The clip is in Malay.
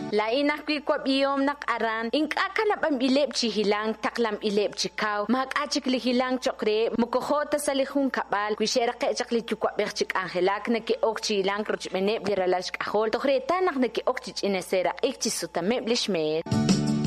La inakwi kwa biyom nak aran ink akalap ang ilep chihilang taklam ilep chikaw mag achik lihilang chokre mukohota sa lihung kapal kwishera ka chakli kwa berchik angelak na ki okchi lang krochmene biralash kahol tohreta nak na ki okchi inesera ikchi sutame blishmet